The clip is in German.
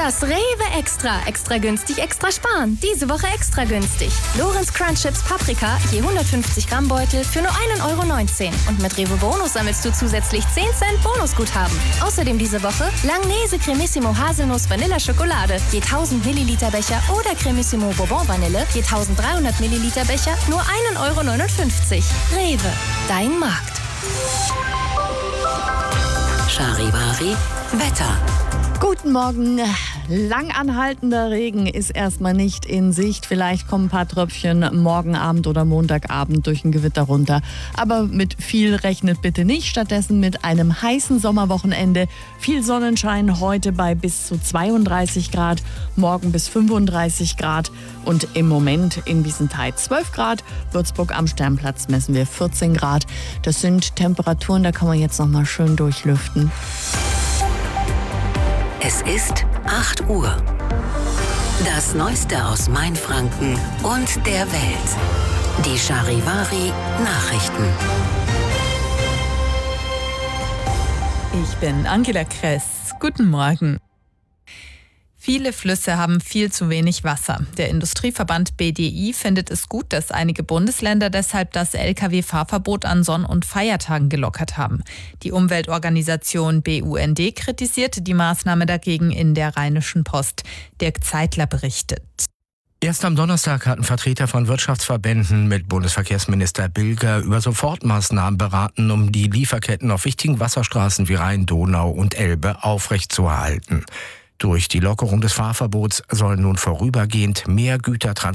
Das Rewe Extra. Extra günstig, extra sparen. Diese Woche extra günstig. Lorenz Crunch Chips Paprika, je 150 Gramm Beutel für nur 1,19 €. Und mit Rewe Bonus sammelst du zusätzlich 10 Cent Bonusguthaben. Außerdem diese Woche Langnese Cremissimo Haselnuss Vanilla Schokolade, je 1000 Milliliter Becher oder Cremissimo Bourbon Vanille, je 1300 Milliliter Becher, nur 1,59 €. Rewe, dein Markt. Charivari Wetter. Guten Morgen. Lang anhaltender Regen ist erstmal nicht in Sicht. Vielleicht kommen ein paar Tröpfchen morgen Abend oder Montagabend durch ein Gewitter runter. Aber mit viel rechnet bitte nicht. Stattdessen mit einem heißen Sommerwochenende. Viel Sonnenschein heute bei bis zu 32 Grad, morgen bis 35 Grad und im Moment in Wiesenthal 12 Grad. Würzburg am Sternplatz messen wir 14 Grad. Das sind Temperaturen, da kann man jetzt noch mal schön durchlüften. Es ist 8 Uhr. Das Neueste aus Mainfranken und der Welt. Die Charivari Nachrichten. Ich bin Angela Kress. Guten Morgen. Viele Flüsse haben viel zu wenig Wasser. Der Industrieverband BDI findet es gut, dass einige Bundesländer deshalb das Lkw-Fahrverbot an Sonn- und Feiertagen gelockert haben. Die Umweltorganisation BUND kritisierte die Maßnahme dagegen in der Rheinischen Post. Dirk Zeitler berichtet. Erst am Donnerstag hatten Vertreter von Wirtschaftsverbänden mit Bundesverkehrsminister Bilger über Sofortmaßnahmen beraten, um die Lieferketten auf wichtigen Wasserstraßen wie Rhein, Donau und Elbe aufrechtzuerhalten. Durch die Lockerung des Fahrverbots sollen nun vorübergehend mehr Güter